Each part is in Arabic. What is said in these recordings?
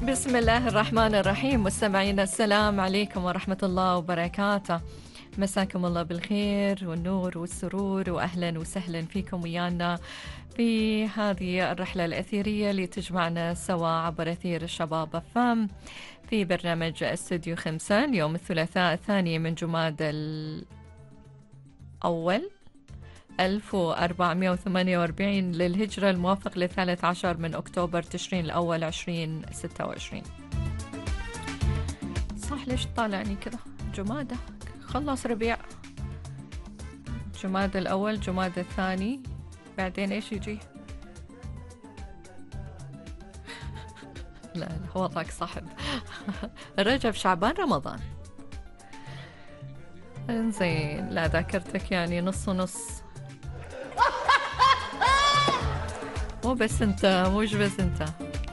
بسم الله الرحمن الرحيم. مستمعينا السلام عليكم ورحمة الله وبركاته. مساكم الله بالخير والنور والسرور، وأهلا وسهلا فيكم ويانا في هذه الرحلة الأثيرية اللي تجمعنا سوا عبر أثير الشباب فام في برنامج استوديو 5 اليوم الثلاثاء 2 من جماد الأول 1448 للهجرة، الموافق ل13 من أكتوبر تشرين الأول 2026. صح، ليش طالعني كذا؟ جمادة خلص ربيع، جماد الأول، جماد الثاني، بعدين إيش يجي؟ لا وضعك صاحب. رجب، شعبان، رمضان. انزين، لا ذاكرتك يعني نص ونص. مو بس انت، مش بس انت.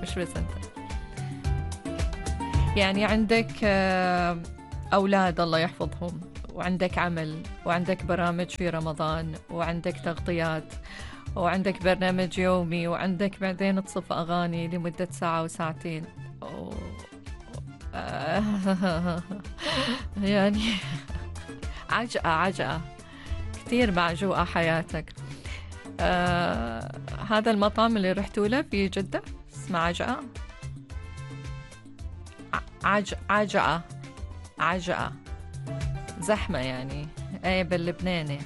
يعني عندك أولاد الله يحفظهم، وعندك عمل، وعندك برامج في رمضان، وعندك تغطيات، وعندك برنامج يومي، وعندك بعدين تصف أغاني لمدة ساعة وساعتين يعني عجقة كتير معجوقة حياتك. هذا المطعم اللي رحتوا له في جدة اسمه عجقة زحمة يعني، اي باللبناني.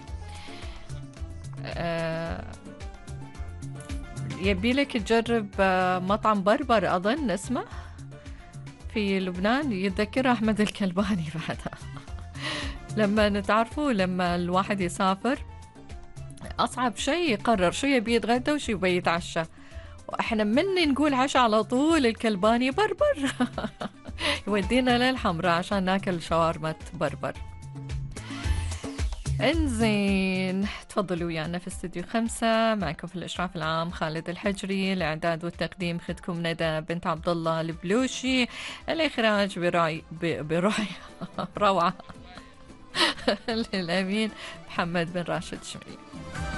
يبيلك تجرب مطعم بربر أظن اسمه في لبنان، يتذكر أحمد الكلباني بعدها. لما نتعرفوا، لما الواحد يسافر أصعب شيء يقرر شو يبي يتغدى وشو يبي يتعشى، وإحنا من نقول عشاء على طول الكلباني بربر. يودينا للحمراء عشان ناكل شاورما بربر. انزين، تفضلوا ويانا في استوديو 5. معكم في الإشراف العام خالد الحجري، الإعداد والتقديم خدكم ندى بنت عبد الله البلوشي، الإخراج براي روعة. الأمين محمد بن راشد شمري.